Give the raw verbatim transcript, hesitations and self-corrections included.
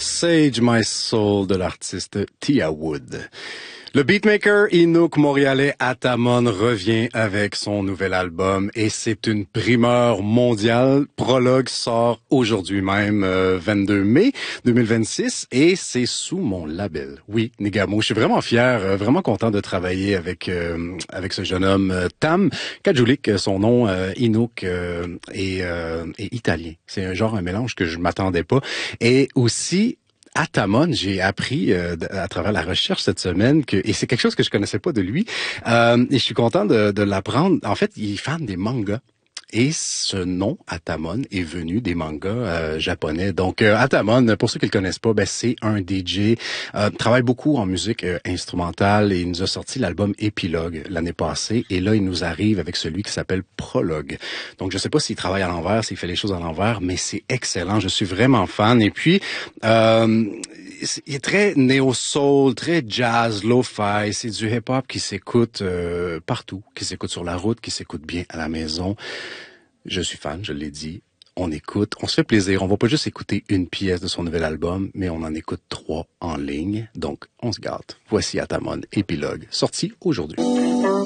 Sage My Soul de l'artiste Tia Wood. Le beatmaker Inuk montréalais Atamon revient avec son nouvel album et c'est une primeur mondiale. Prologue sort aujourd'hui même, euh, vingt-deux mai deux mille vingt-six, et c'est sous mon label. Oui, Nigamo. Je suis vraiment fier, euh, vraiment content de travailler avec euh, avec ce jeune homme, euh, Tam Kadjulik, son nom, euh, Inuk, euh, est, euh, est italien. C'est un genre, un mélange que je m'attendais pas. Et aussi, Atamon, j'ai appris euh, à travers la recherche cette semaine que, et c'est quelque chose que je connaissais pas de lui, euh, et je suis content de, de l'apprendre. En fait, il est fan des mangas. Et ce nom, Atamon, est venu des mangas euh, japonais. Donc, euh, Atamon, pour ceux qui le connaissent pas, ben c'est un D J, euh, travaille beaucoup en musique euh, instrumentale, et il nous a sorti l'album Épilogue l'année passée. Et là, il nous arrive avec celui qui s'appelle Prologue. Donc, je sais pas s'il travaille à l'envers, s'il fait les choses à l'envers, mais c'est excellent. Je suis vraiment fan. Et puis, euh, il est très néo-soul, très jazz, lo-fi. C'est du hip-hop qui s'écoute euh, partout, qui s'écoute sur la route, qui s'écoute bien à la maison. Je suis fan, je l'ai dit. On écoute, on se fait plaisir. On va pas juste écouter une pièce de son nouvel album, mais on en écoute trois en ligne. Donc, on se gâte. Voici Atamon, Épilogue, sorti aujourd'hui.